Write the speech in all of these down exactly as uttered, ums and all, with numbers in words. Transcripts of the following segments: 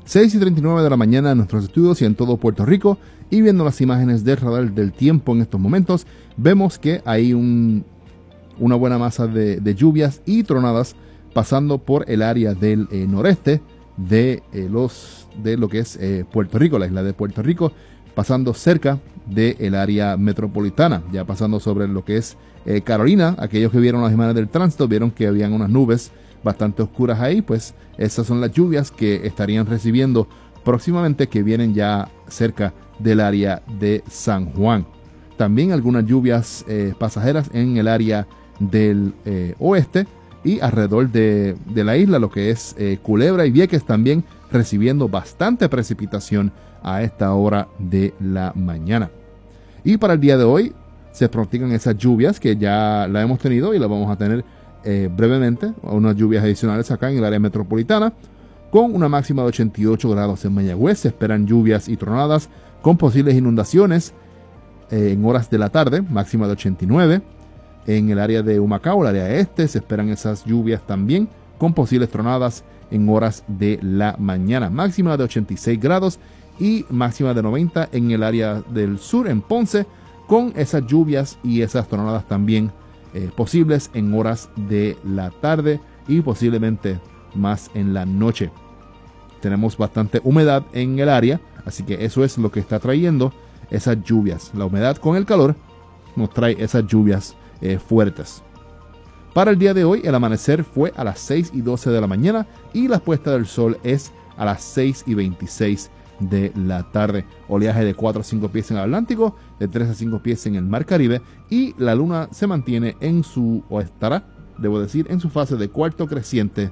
seis y treinta y nueve de la mañana en nuestros estudios y en todo Puerto Rico. Y viendo las imágenes del radar del tiempo en estos momentos, vemos que hay un, una buena masa de, de lluvias y tronadas pasando por el área del eh, noreste de, eh, los, de lo que es eh, Puerto Rico, la isla de Puerto Rico, pasando cerca del área metropolitana, ya pasando sobre lo que es eh, Carolina. Aquellos que vieron las imágenes del tránsito vieron que habían unas nubes bastante oscuras ahí, pues esas son las lluvias que estarían recibiendo próximamente, que vienen ya cerca del área de San Juan. También algunas lluvias eh, pasajeras en el área del eh, oeste y alrededor de, de la isla, lo que es eh, Culebra y Vieques, también recibiendo bastante precipitación a esta hora de la mañana. Y para el día de hoy se pronostican esas lluvias que ya la hemos tenido y las vamos a tener eh, brevemente, unas lluvias adicionales acá en el área metropolitana, con una máxima de ochenta y ocho grados en Mayagüez. Se esperan lluvias y tronadas con posibles inundaciones eh, en horas de la tarde, máxima de ochenta y nueve. En el área de Humacao, el área este, se esperan esas lluvias también con posibles tronadas en horas de la mañana, máxima de ochenta y seis grados y máxima de noventa en el área del sur, en Ponce, con esas lluvias y esas tronadas también eh, posibles en horas de la tarde y posiblemente más en la noche. Tenemos bastante humedad en el área, así que eso es lo que está trayendo esas lluvias. La humedad con el calor nos trae esas lluvias eh, fuertes. Para el día de hoy, el amanecer fue a las seis y doce de la mañana y la puesta del sol es a las seis y veintiséis de la tarde. Oleaje de cuatro a cinco pies en el Atlántico, de tres a cinco pies en el Mar Caribe, y la luna se mantiene en su, o estará, debo decir, en su fase de cuarto creciente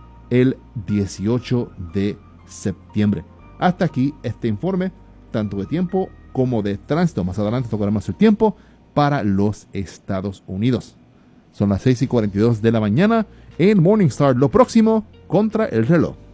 el dieciocho de septiembre. Hasta aquí este informe, tanto de tiempo como de tránsito. Más adelante tocaremos el tiempo para los Estados Unidos. Son las seis y cuarenta y dos de la mañana en Morningstar. Lo próximo, contra el reloj.